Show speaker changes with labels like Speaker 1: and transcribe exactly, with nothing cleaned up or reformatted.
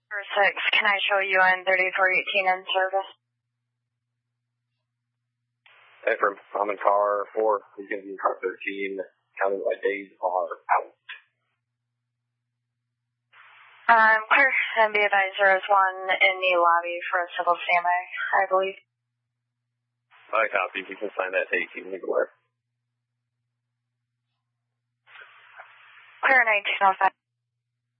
Speaker 1: six, can I show you on thirty-four eighteen in service?
Speaker 2: Hey, from I'm in car four. He's going to be in car thirteen. Counting my days are out.
Speaker 1: Um, clear. And be advised there is one in the lobby for a civil standby, I believe.
Speaker 2: I copy. You can sign that to eighteen. Clear
Speaker 1: nineteen oh five.